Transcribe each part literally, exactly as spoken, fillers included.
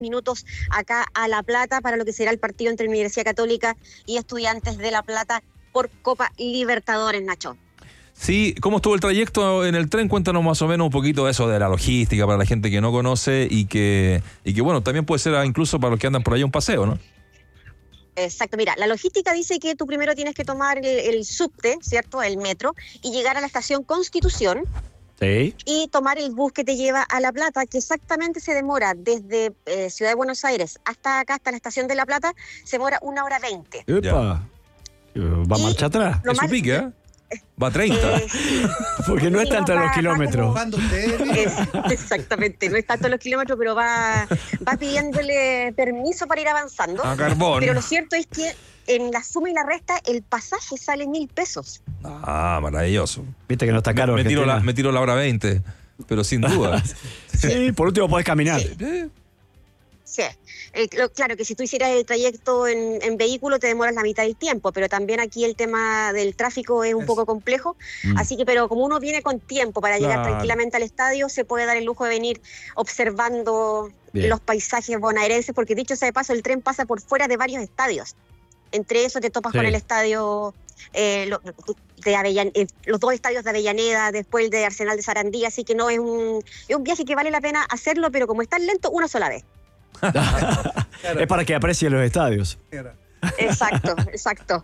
minutos acá a La Plata para lo que será el partido entre Universidad Católica y Estudiantes de La Plata por Copa Libertadores, Nacho. Sí, ¿cómo estuvo el trayecto en el tren? Cuéntanos más o menos un poquito de eso, de la logística para la gente que no conoce y que, y que bueno, también puede ser incluso para los que andan por allá un paseo, ¿no? Exacto, mira, la logística dice que tú primero tienes que tomar el, el subte, ¿cierto?, el metro, y llegar a la estación Constitución. Sí. Y tomar el bus que te lleva a La Plata, que exactamente se demora desde eh, Ciudad de Buenos Aires hasta acá, hasta la estación de La Plata, se demora una hora veinte. ¡Epa! ¿Va Y marcha atrás? lo Es un mal- pique, ¿eh? Va a treinta. Eh, sí. Porque no es Sí, tanto no, los va- kilómetros. va ¿Cuándo ustedes? Es- exactamente, no es tanto los kilómetros, pero va, va pidiéndole permiso para ir avanzando. A carbón. Pero lo cierto es que en la suma y la resta, el pasaje sale mil pesos. Ah, maravilloso. Viste que no está caro. me, tiro la, Argentina. me tiro la hora veinte, pero sin duda. Sí, por último podés caminar. Eh, Sí, Eh, lo- claro que si tú hicieras el trayecto en, en vehículo te demoras la mitad del tiempo, pero también aquí el tema del tráfico es un Es- poco complejo, Mm. así que pero como uno viene con tiempo para llegar Claro. tranquilamente al estadio, se puede dar el lujo de venir observando Bien. los paisajes bonaerenses, porque dicho sea de paso, el tren pasa por fuera de varios estadios. Entre eso te topas Sí. con el estadio eh, lo- de Avellan- eh, los dos estadios de Avellaneda, después el de Arsenal de Sarandí, así que no es un, es un viaje que vale la pena hacerlo, pero como es tan lento, una sola vez. Es para que aprecie los estadios. Exacto, exacto.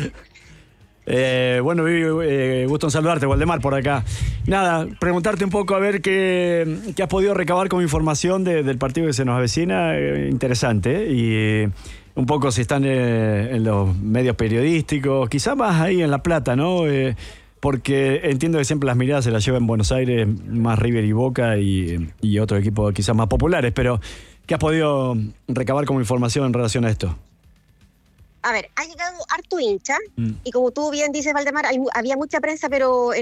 Eh, bueno, Vivi, eh, gusto en saludarte, Waldemar, por acá. Nada, preguntarte un poco a ver qué, qué has podido recabar como información de- del partido que se nos avecina. Eh, interesante, ¿eh? Y eh, un poco si están eh, en los medios periodísticos, quizá más ahí en La Plata, ¿no? Eh, porque entiendo que siempre las miradas se las lleva en Buenos Aires, más River y Boca y, y otros equipos quizás más populares, pero ¿qué has podido recabar como información en relación a esto? A ver, ha llegado harto hincha, Mm. y como tú bien dices, Valdemar, hay mu- había mucha prensa, pero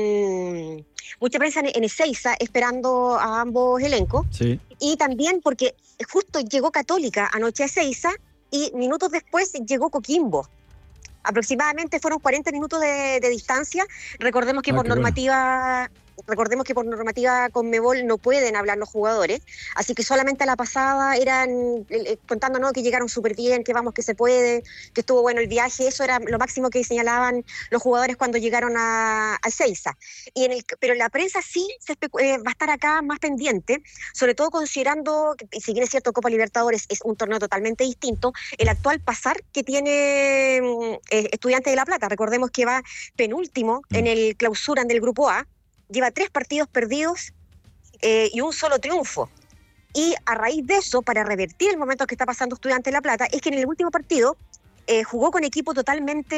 en mucha prensa en, en Ezeiza esperando a ambos elencos, Sí. y también porque justo llegó Católica anoche a Ezeiza y minutos después llegó Coquimbo. Aproximadamente fueron cuarenta minutos de, de distancia. Recordemos que Ah, por qué bueno. normativa recordemos que por normativa Conmebol no pueden hablar los jugadores, así que solamente a la pasada eran eh, eh, contándonos que llegaron súper bien, que vamos, que se puede, que estuvo bueno el viaje. Eso era lo máximo que señalaban los jugadores cuando llegaron a, a Ezeiza. Y en el, pero la prensa sí se especu- eh, va a estar acá más pendiente, sobre todo considerando que, si bien es cierto, Copa Libertadores es un torneo totalmente distinto, el actual pasar que tiene mm, eh, Estudiantes de La Plata. Recordemos que va penúltimo Mm. en el clausura del Grupo A, lleva tres partidos perdidos eh, y un solo triunfo. Y a raíz de eso, para revertir el momento que está pasando Estudiantes de La Plata, es que en el último partido eh, jugó con equipo totalmente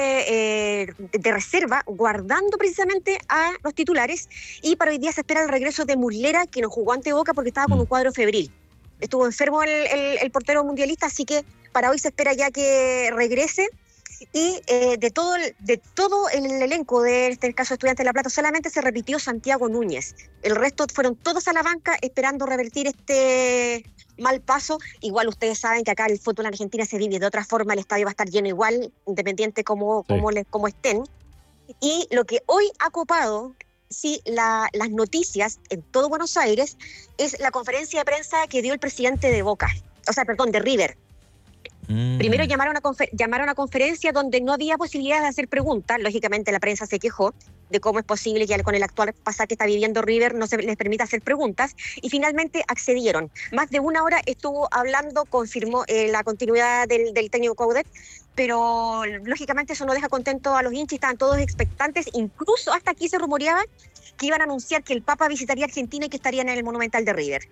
eh, de, de reserva, guardando precisamente a los titulares, y para hoy día se espera el regreso de Muslera, que no jugó ante Boca porque estaba con un cuadro febril. Estuvo enfermo el, el, el portero mundialista, así que para hoy se espera ya que regrese. Y eh, de todo el, de todo el elenco de este caso Estudiantes de La Plata solamente se repitió Santiago Núñez. El resto fueron todos a la banca esperando revertir este mal paso. Igual ustedes saben que acá el fútbol en Argentina se vive de otra forma, el estadio va a estar lleno igual, independiente como, Sí. como, les, como estén. Y lo que hoy ha copado sí, la, las noticias en todo Buenos Aires es la conferencia de prensa que dio el presidente de Boca, o sea, perdón, de River. Mm. Primero llamaron a, confer- llamaron a conferencia donde no había posibilidad de hacer preguntas. Lógicamente la prensa se quejó de cómo es posible que con el actual pasar que está viviendo River no se les permita hacer preguntas, y finalmente accedieron. Más de una hora estuvo hablando, confirmó eh, la continuidad del, del técnico Coudet, pero lógicamente eso no deja contento a los hinchas, estaban todos expectantes, incluso hasta aquí se rumoreaba que iban a anunciar que el Papa visitaría Argentina y que estarían en el Monumental de River.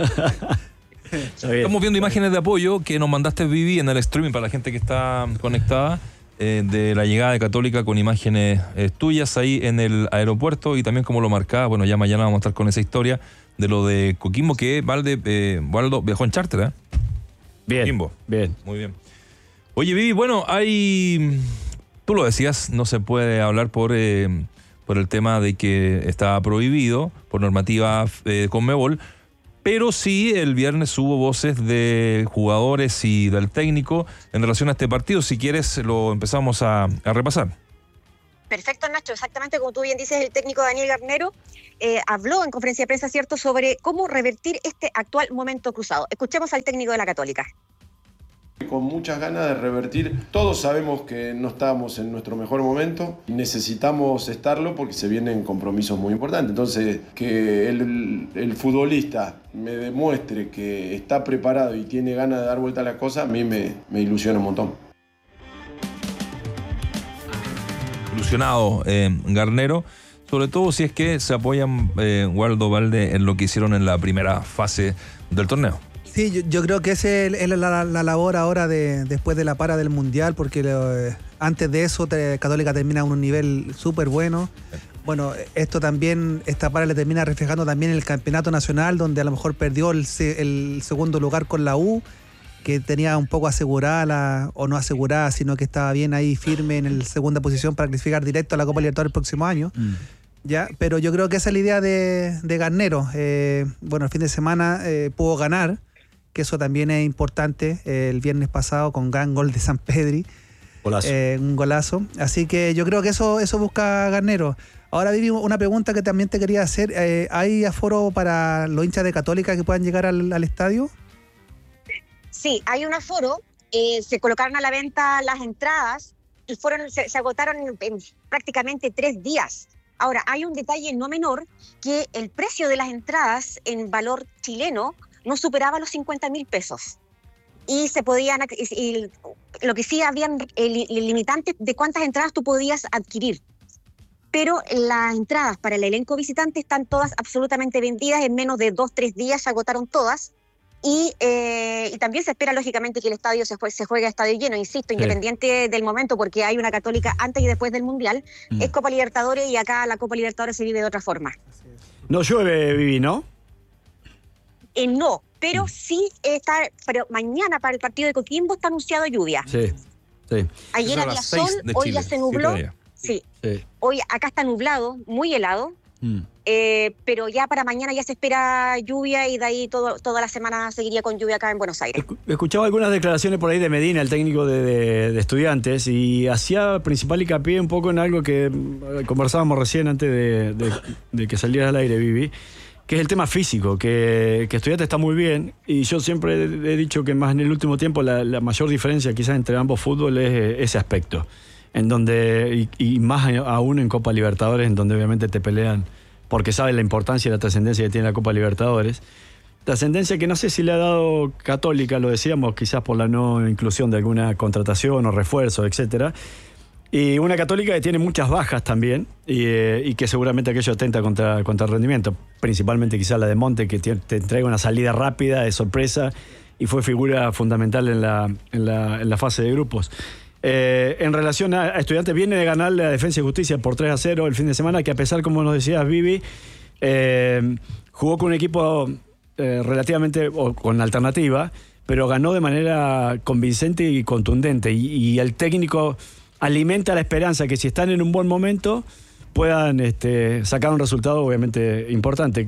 Está bien. Estamos viendo imágenes de apoyo que nos mandaste, Vivi, en el streaming para la gente que está conectada, eh, de la llegada de Católica, con imágenes eh, tuyas ahí en el aeropuerto, y también como lo marcaba, bueno, ya mañana vamos a estar con esa historia de lo de Coquimbo, que Valde, eh, Waldo viajó en charter, ¿eh? Bien, Coquimbo. bien. Muy bien. Oye, Vivi, bueno, hay... Tú lo decías, no se puede hablar por, eh, por el tema de que está prohibido por normativa eh, Conmebol, pero sí el viernes hubo voces de jugadores y del técnico en relación a este partido. Si quieres, lo empezamos a, a repasar. Perfecto, Nacho. Exactamente como tú bien dices, el técnico Daniel Garnero eh, habló en conferencia de prensa, ¿cierto?, sobre cómo revertir este actual momento cruzado. Escuchemos al técnico de la Católica. Con muchas ganas de revertir. Todos sabemos que no estábamos en nuestro mejor momento y necesitamos estarlo porque se vienen compromisos muy importantes. Entonces, que el, el futbolista me demuestre que está preparado y tiene ganas de dar vuelta a las cosas, a mí me, me ilusiona un montón. Ilusionado eh, Garnero, sobre todo si es que se apoyan eh, Waldo Valde en lo que hicieron en la primera fase del torneo. Sí, yo, yo creo que esa es la, la labor ahora de, después de la para del Mundial, porque lo, eh, antes de eso te, Católica termina a un nivel súper bueno. Bueno, esto también, esta para le termina reflejando también el campeonato nacional, donde a lo mejor perdió el, el segundo lugar con la U, que tenía un poco asegurada, la, o no asegurada, sino que estaba bien ahí firme en la segunda posición para clasificar directo a la Copa Libertadores el próximo año. Mm. Ya, pero yo creo que esa es la idea de, de Garnero. Eh, bueno, el fin de semana eh, pudo ganar, que eso también es importante, eh, el viernes pasado con gran gol de Sampedri. Golazo. Eh, un golazo. Así que yo creo que eso, eso busca Garnero. Ahora, Vivi, una pregunta que también te quería hacer. Eh, ¿Hay aforo para los hinchas de Católica que puedan llegar al, al estadio? Sí, hay un aforo. Eh, se colocaron a la venta las entradas y fueron se, se agotaron en, en prácticamente tres días. Ahora, hay un detalle no menor, que el precio de las entradas en valor chileno no superaba los cincuenta mil pesos. Y se podían, y, y lo que sí habían el, el limitante de cuántas entradas tú podías adquirir. Pero las entradas para el elenco visitante están todas absolutamente vendidas. En menos de dos, tres días se agotaron todas. Y, eh, y también se espera, lógicamente, que el estadio se, se juegue a estadio lleno, insisto, sí. Independiente del momento, porque hay una Católica antes y después del Mundial. Mm. Es Copa Libertadores y acá la Copa Libertadores se vive de otra forma. No llueve, Vivi, ¿no? Eh, no, pero sí está, pero mañana para el partido de Coquimbo está anunciado lluvia. Sí, sí. Ayer había sol, hoy ya se nubló. Sí. sí, hoy acá está nublado, muy helado, mm. eh, pero ya para mañana ya se espera lluvia y de ahí todo, toda la semana seguiría con lluvia acá en Buenos Aires. Escuchaba algunas declaraciones por ahí de Medina, el técnico de, de, de Estudiantes, y hacía principal hincapié un poco en algo que conversábamos recién antes de, de, de que salieras al aire, Vivi, que es el tema físico, que, que Estudiantes está muy bien, y yo siempre he dicho que más en el último tiempo la, la mayor diferencia quizás entre ambos fútbol es ese aspecto, en donde, y, y más aún en Copa Libertadores, en donde obviamente te pelean, porque saben la importancia y la trascendencia que tiene la Copa Libertadores, trascendencia que no sé si le ha dado Católica, lo decíamos, quizás por la no inclusión de alguna contratación o refuerzo, etcétera. Y una Católica que tiene muchas bajas también y, eh, y que seguramente aquello atenta contra, contra el rendimiento, principalmente quizás la de Monte, que te, te entrega una salida rápida, de sorpresa, y fue figura fundamental en la, en la, en la fase de grupos. Eh, en relación a, a Estudiantes, viene de ganar la Defensa y Justicia por tres a cero el fin de semana, que a pesar, como nos decías, Vivi, eh, jugó con un equipo eh, relativamente, o con alternativa, pero ganó de manera convincente y contundente, y, y el técnico alimenta la esperanza que si están en un buen momento puedan este, sacar un resultado obviamente importante.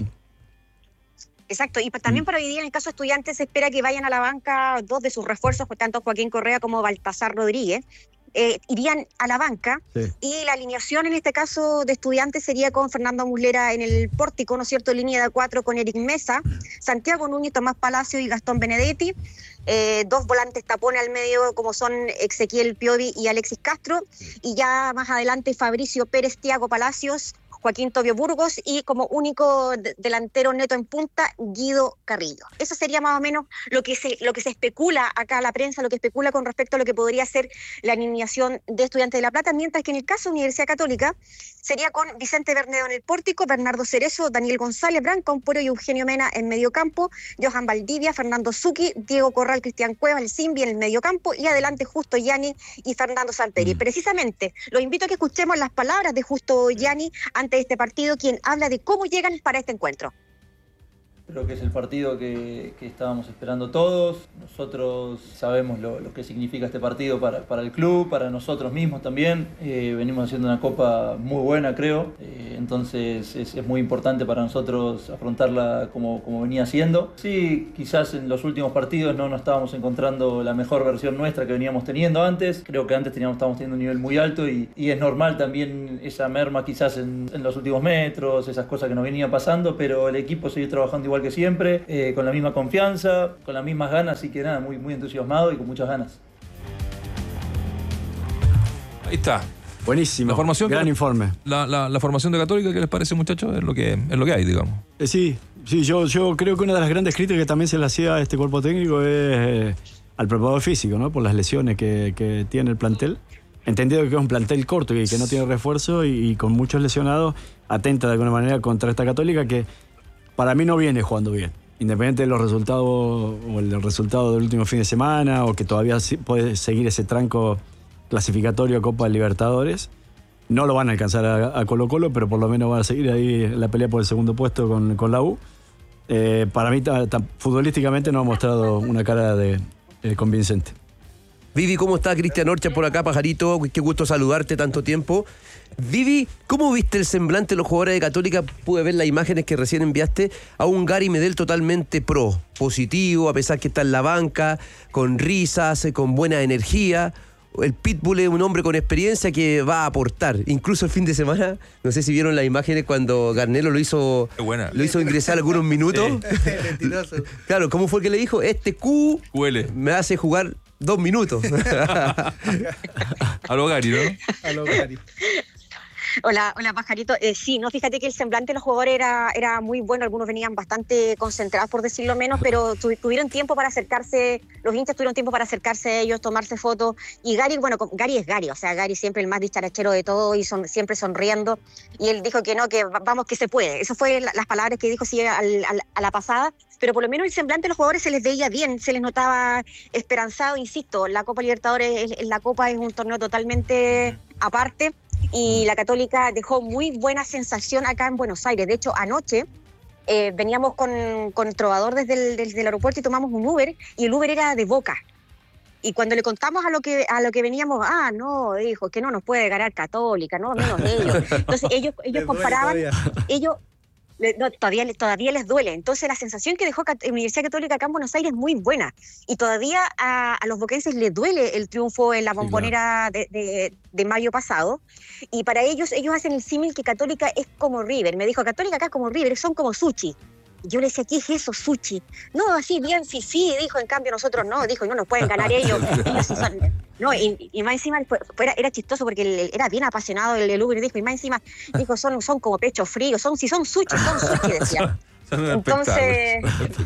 Exacto, y también para hoy día en el caso de Estudiantes se espera que vayan a la banca dos de sus refuerzos, tanto Joaquín Correa como Baltasar Rodríguez. Eh, irían a la banca, sí. Y la alineación en este caso de Estudiantes sería con Fernando Muslera en el pórtico, ¿no es cierto?, línea de cuatro con Eric Mesa, Santiago Núñez, Tomás Palacio y Gastón Benedetti, eh, dos volantes tapones al medio como son Ezequiel Piovi y Alexis Castro, y ya más adelante Fabricio Pérez, Tiago Palacios, Joaquín Tobio Burgos y como único de- delantero neto en punta, Guido Carrillo. Eso sería más o menos lo que se lo que se especula acá la prensa, lo que especula con respecto a lo que podría ser la alineación de Estudiantes de La Plata, mientras que en el caso de Universidad Católica sería con Vicente Bernedo en el pórtico, Bernardo Cerezo, Daniel González, Branco Amporo y Eugenio Mena en medio campo, Johan Valdivia, Fernando Zucchi, Diego Corral, Cristian Cuevas, el Simbi en el medio campo y adelante Justo Gianni y Fernando Samperi. Mm. Precisamente, los invito a que escuchemos las palabras de Justo Gianni ante este partido, quien habla de cómo llegan para este encuentro. Creo que es el partido que, que estábamos esperando todos. Nosotros sabemos lo, lo que significa este partido para, para el club, para nosotros mismos también. Eh, venimos haciendo una copa muy buena, creo. Eh, entonces es, es muy importante para nosotros afrontarla como, como venía siendo. Sí, quizás en los últimos partidos no nos estábamos encontrando la mejor versión nuestra que veníamos teniendo antes. Creo que antes teníamos, estábamos teniendo un nivel muy alto y, y es normal también esa merma quizás en, en los últimos metros, esas cosas que nos venían pasando, pero el equipo sigue trabajando igual que siempre, eh, con la misma confianza, con las mismas ganas, así que nada, muy, muy entusiasmado y con muchas ganas. Ahí está. Buenísimo. La formación Gran de, informe. La, la, la formación de Católica, ¿qué les parece, muchachos? Es lo que, es lo que hay, digamos. Eh, sí, sí, yo, yo creo que una de las grandes críticas que también se le hacía a este cuerpo técnico es eh, al preparador físico, ¿no? Por las lesiones que, que tiene el plantel. Entendido que es un plantel corto y que no tiene refuerzo y, y con muchos lesionados, atenta de alguna manera contra esta Católica que para mí no viene jugando bien. Independiente de los resultados o el resultado del último fin de semana o que todavía puede seguir ese tranco clasificatorio a Copa Libertadores, no lo van a alcanzar a, a Colo Colo, pero por lo menos van a seguir ahí en la pelea por el segundo puesto con, con la U. Eh, para mí, ta, ta, futbolísticamente no ha mostrado una cara de, eh, convincente. Vivi, ¿cómo está? Cristian Orcha por acá, pajarito. Qué gusto saludarte tanto tiempo. Vivi, ¿cómo viste el semblante de los jugadores de Católica? Pude ver las imágenes que recién enviaste a un Gary Medel totalmente pro, positivo, a pesar que está en la banca, con risas, con buena energía. El Pitbull es un hombre con experiencia que va a aportar. Incluso el fin de semana, no sé si vieron las imágenes cuando Garnelo lo hizo, lo hizo ingresar algunos minutos. Mentiroso. Claro, ¿cómo fue que le dijo? Este Q Huele. me hace jugar dos minutos. A lo Gary, ¿no? A lo Gary. Hola, hola Pajarito. Eh, sí, no, fíjate que el semblante de los jugadores era, era muy bueno, algunos venían bastante concentrados, por decirlo menos, pero tu, tuvieron tiempo para acercarse, los hinchas tuvieron tiempo para acercarse a ellos, tomarse fotos, y Gary, bueno, Gary es Gary, o sea, Gary siempre el más dicharachero de todo y son, siempre sonriendo, y él dijo que no, que vamos, que se puede. Eso fue la, las palabras que dijo sí, al, al, a la pasada, pero por lo menos el semblante de los jugadores se les veía bien, se les notaba esperanzado, insisto, la Copa Libertadores, la Copa es un torneo totalmente aparte, y la Católica dejó muy buena sensación acá en Buenos Aires. De hecho, anoche eh, veníamos con, con el Trovador desde el, desde el aeropuerto y tomamos un Uber, y el Uber era de Boca. Y cuando le contamos a lo que a lo que veníamos, ah, no, dijo, que no nos puede ganar Católica, no, menos ellos. Entonces ellos, ellos comparaban, ellos... No, todavía, todavía les duele. Entonces la sensación que dejó la Universidad Católica acá en Buenos Aires es muy buena, y todavía a, a los boquenses les duele el triunfo en la Bombonera, sí, claro, de, de, de mayo pasado, y para ellos ellos hacen el símil que Católica es como River. Me dijo, Católica acá es como River, son como sushi. Yo le decía, ¿qué es eso, sushi? No, así bien, sí, sí, dijo, en cambio nosotros no, dijo, no nos pueden ganar ellos. ellos sí son, no, y, y más encima era, era chistoso porque el, era bien apasionado el, el Uber, dijo, y más encima dijo, son, son como pechos fríos, son, si son sushi, son sushi, decía. Entonces,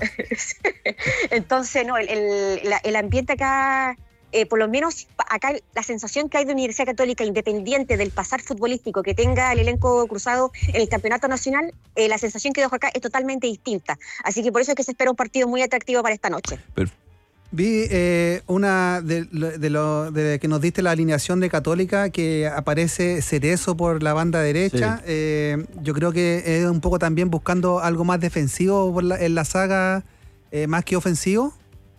entonces no, el, el, el ambiente acá, eh, por lo menos acá la sensación que hay de Universidad Católica, independiente del pasar futbolístico que tenga el elenco cruzado en el campeonato nacional, eh, la sensación que dejo acá es totalmente distinta. Así que por eso es que se espera un partido muy atractivo para esta noche. Perfecto. Vi eh, una de, de lo de que nos diste la alineación de Católica, que aparece Cerezo por la banda derecha. Sí. Eh, yo creo que es un poco también buscando algo más defensivo por la, en la saga, eh, más que ofensivo.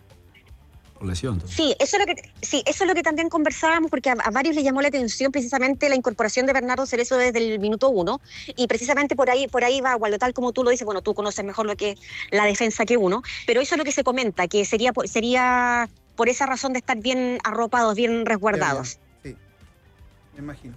Lesión. Sí, eso es lo que sí, eso es lo que también conversábamos, porque a, a varios les llamó la atención precisamente la incorporación de Bernardo Cerezo desde el minuto uno, y precisamente por ahí por ahí va, Waldo, tal como tú lo dices, bueno, tú conoces mejor lo que la defensa que uno, pero eso es lo que se comenta, que sería por, sería por esa razón de estar bien arropados, bien resguardados. Sí, me imagino.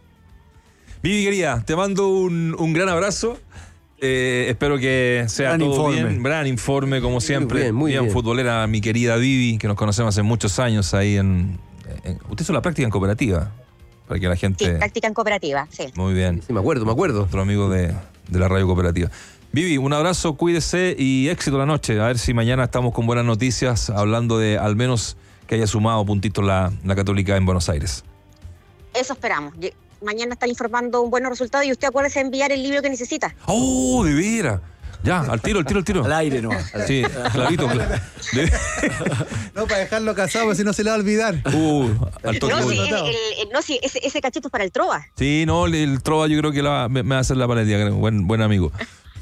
Vivi, querida, te mando un, un gran abrazo. Eh, espero que sea gran todo informe. bien. Gran informe, como siempre. Muy bien, muy bien, bien. Futbolera, mi querida Vivi, que nos conocemos hace muchos años ahí en... en usted hizo la práctica en cooperativa, para que la gente... Sí, práctica en cooperativa, sí. Muy bien. Sí, me acuerdo, me acuerdo. Otro amigo de, de la radio cooperativa. Vivi, un abrazo, cuídese y éxito la noche. A ver si mañana estamos con buenas noticias, hablando de al menos que haya sumado puntitos la, la Católica en Buenos Aires. Eso esperamos. Mañana está informando un buen resultado, y usted acuérdese de enviar el libro que necesita. ¡Oh, de veras! Ya, al tiro, al tiro, al tiro. Al aire, ¿no? Sí, clarito. Clar- de- No, para dejarlo casado, porque si no se le va a olvidar. Uh, al toque. No, sí, Uy. el, el, el, no, sí ese, ese cachito es para el Trova. Sí, no, el, el Trova yo creo que la, me, me va a hacer la paletía, creo. Buen, buen amigo.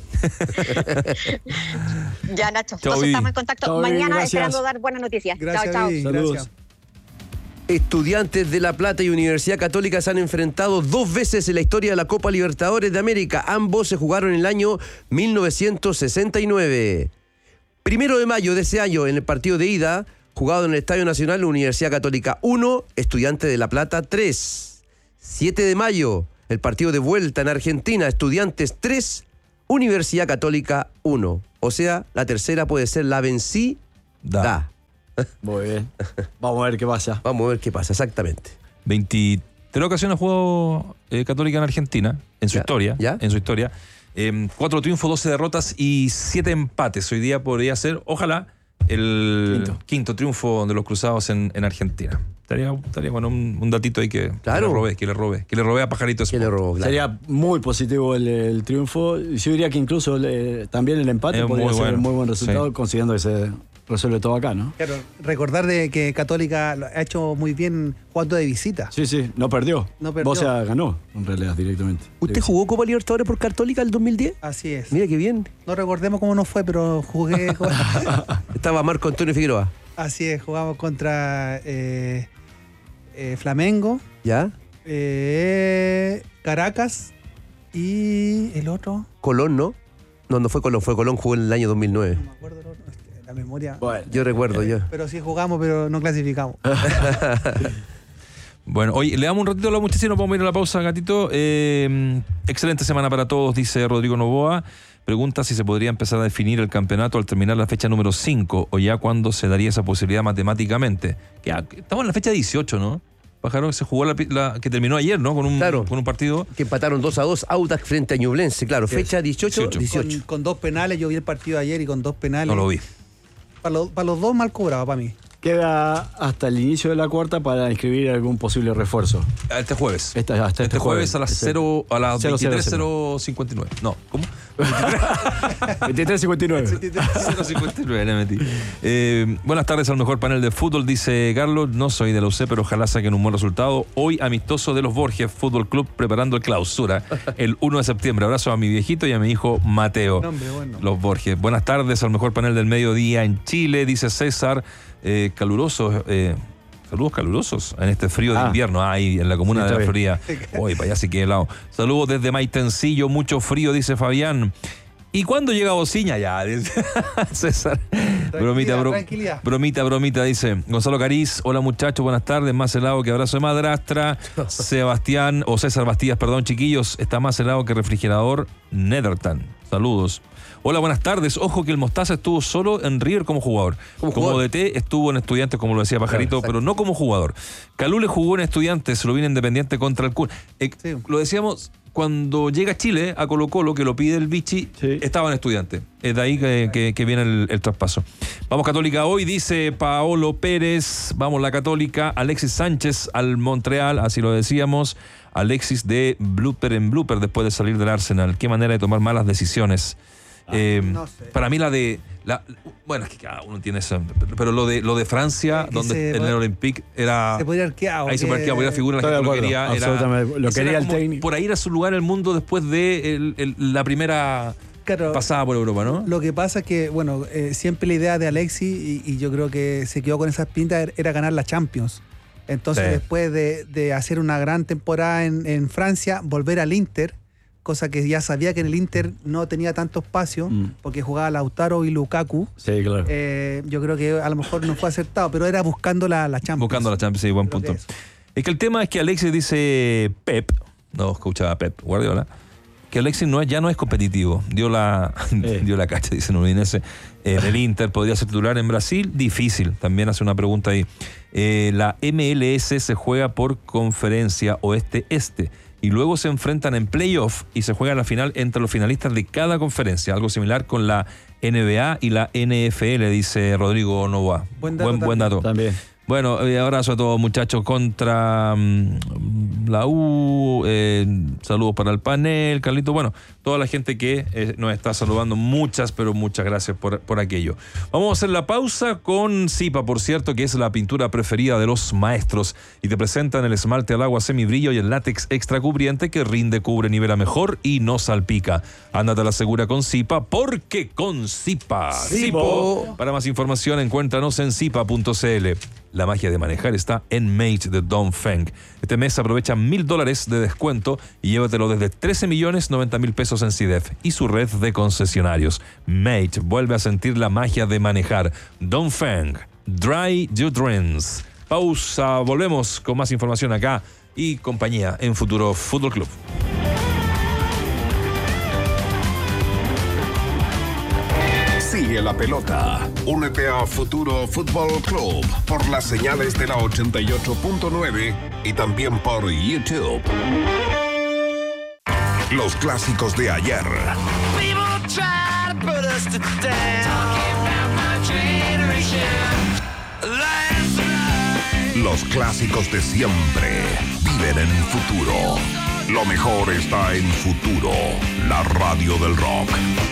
Ya, Nacho. Chao, Entonces Vivi. estamos en contacto. Chao, Vivi, Mañana gracias. esperando dar buenas noticias. Gracias, chao, chao. Vivi, Saludos. gracias. Estudiantes de La Plata y Universidad Católica se han enfrentado dos veces en la historia de la Copa Libertadores de América. Ambos se jugaron en el año mil novecientos sesenta y nueve. Primero de mayo de ese año, en el partido de ida, jugado en el Estadio Nacional, Universidad Católica uno, Estudiantes de La Plata tres. siete de mayo, el partido de vuelta en Argentina, Estudiantes tres, Universidad Católica uno. O sea, la tercera puede ser la vencí, Da. da. Muy bien. Vamos a ver qué pasa. Vamos a ver qué pasa, exactamente. veintitrés ocasiones ha jugado eh, Católica en Argentina, en su Ya, historia. ya. En su historia. Eh, cuatro triunfos, doce derrotas y siete empates. Hoy día podría ser, ojalá, el Quinto. quinto, triunfo de los Cruzados en, en Argentina. Estaría, estaría bueno un, un datito ahí que, Claro. que le robé, que le robé, que le robé a Pajarito ¿Quién le Sport. robó? Claro. Sería muy positivo el, el triunfo. Yo diría que incluso eh, también el empate Es podría muy ser bueno. un muy buen resultado, Sí. considerando que se resuelve todo acá, ¿no? Claro, recordar de que Católica lo ha hecho muy bien jugando de visita. Sí, sí, no perdió. No perdió. Vos ya ganó, en realidad, directamente. ¿Usted jugó Copa Libertadores por Católica el dos mil diez? Así es. Mira qué bien. No recordemos cómo nos fue, pero jugué. con- Estaba Marco Antonio Figueroa. Así es, jugamos contra eh, eh, Flamengo, ¿Ya? eh, Caracas y el otro. Colón, ¿no? No, no fue Colón, fue Colón, jugó en el año dos mil nueve. No me acuerdo el otro. es que La memoria. Bueno, Yo recuerdo, yo. Pero sí jugamos, pero no clasificamos. Bueno, oye, le damos un ratito a la muchacha y nos vamos a ir a la pausa, gatito. Eh, excelente semana para todos, dice Rodrigo Novoa. Pregunta si se podría empezar a definir el campeonato al terminar la fecha número cinco o ya cuando se daría esa posibilidad matemáticamente. Que, ah, estamos en la fecha dieciocho, ¿no? Pájaro, que se jugó la, la- que terminó ayer, ¿no? Con un, Claro. con un partido. Que empataron dos a dos Audax frente a Ñublense, claro. Fecha dieciocho, dieciocho. dieciocho. Con, con dos penales, yo vi el partido ayer y con dos penales. No lo vi. Para los, para los dos mal cobrado, para mí. queda hasta el inicio de la cuarta para inscribir algún posible refuerzo. Este jueves. Esta- hasta este, este jueves, jueves. a las, Ese- cero, a las cero, cero, veintitrés cero cincuenta y nueve. No, ¿cómo? veintitrés cincuenta y nueve. cero cincuenta y nueve le metí. Eh, buenas tardes al mejor panel de fútbol, dice Carlos. No soy de la U C, pero ojalá saquen un buen resultado. Hoy amistoso de los Borges Fútbol Club preparando el clausura el uno de septiembre. Abrazo a mi viejito y a mi hijo Mateo. Nombre, bueno. Los Borges. Buenas tardes al mejor panel del mediodía en Chile, dice César. Eh, calurosos, eh, saludos calurosos en este frío de Ah. invierno, ahí en la comuna Sí, de la está Florida. Uy, para allá sí que helado. Saludos desde Maitencillo, mucho frío, dice Fabián. ¿Y cuándo llega Bociña? Ya, dice César. Bromita, bro- tranquilidad. bromita, bromita, dice Gonzalo Cariz. Hola muchachos, buenas tardes. Más helado que abrazo de madrastra. Sebastián, o César Bastías, perdón, chiquillos. Está más helado que refrigerador Netherton. Saludos. Hola, buenas tardes. Ojo que el Mostaza estuvo solo en River como jugador. Como Como, jugador. D T estuvo en Estudiantes, como lo decía Pajarito, Claro, pero no como jugador. Calule jugó en Estudiantes, lo viene Independiente contra el Kun. Eh, Sí. Lo decíamos, cuando llega a Chile, a Colo Colo, que lo pide el Vichy, Sí. estaba en Estudiantes. Es de ahí que, que- que viene el, el traspaso. Vamos Católica hoy, dice Paolo Pérez. Vamos la Católica. Alexis Sánchez al Montreal, así lo decíamos. Alexis de blooper en blooper después de salir del Arsenal. Qué manera de tomar malas decisiones. Eh, no sé. Para mí la de la, bueno, es que cada uno tiene eso, pero lo de lo de Francia, Es que donde se en el puede- Olympique era Se podría haber quedado. ahí se que- marcaba, porque la figura la Estoy gente de lo acuerdo, quería, era, absolutamente. Lo ese quería era el como técnico. por ahí era su lugar en el mundo después de el- el- la primera Claro, pasada por Europa, ¿no? Lo que pasa es que, bueno, eh, siempre la idea de Alexis, y, y yo creo que se quedó con esas pintas, era ganar la Champions. Entonces, Sí. después de, de hacer una gran temporada en, en Francia, volver al Inter, cosa que ya sabía que en el Inter no tenía tanto espacio, Mm. porque jugaba Lautaro y Lukaku. Sí, claro. Eh, yo creo que a lo mejor no fue acertado, pero era buscando la, la Champions. Buscando la Champions, sí, buen Creo punto. que eso. Es que el tema es que Alexis dice Pep, no escuchaba Pep Guardiola, que Alexis no es, ya no es competitivo. Dio la, Eh. dio la cacha, dice Udinese. En el Inter podría ser titular en Brasil, difícil. También hace una pregunta ahí. Eh, la M L S se juega por conferencia oeste-este y luego se enfrentan en playoff y se juega la final entre los finalistas de cada conferencia. Algo similar con la N B A y la N F L, dice Rodrigo Novoa. Buen dato buen, buen dato. También. Bueno, eh, abrazo a todos, muchachos, contra um, la U. Eh, saludos para el panel, Carlito. Bueno, toda la gente que eh, nos está saludando, muchas, pero muchas gracias por, por aquello. Vamos a hacer la pausa con Zipa, por cierto, que es la pintura preferida de los maestros. Y te presentan el esmalte al agua semibrillo y el látex extra cubriente que rinde, cubre, nivela mejor y no salpica. Ándate a la segura con Zipa, porque con Zipa. Zipo. Para más información, encuéntranos en zipa punto c l. La magia de manejar está en Mate de Dongfeng. Este mes aprovecha mil dólares de descuento y llévatelo desde trece millones noventa mil pesos en C I D E F y su red de concesionarios. Mate vuelve a sentir la magia de manejar. Dongfeng, Dry Your Dreams. Pausa, volvemos con más información acá y compañía en Futuro Fútbol Club. Sigue la pelota. Únete a Futuro Fútbol Club por las señales de la ochenta y ocho punto nueve y también por YouTube. Los clásicos de ayer. Los clásicos de siempre viven en Futuro. Lo mejor está en Futuro, la radio del rock.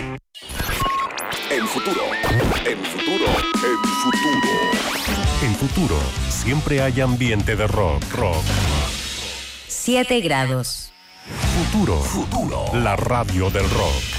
En Futuro, en Futuro, en Futuro. En Futuro, siempre hay ambiente de rock, rock. Siete grados. Futuro, Futuro, la radio del rock.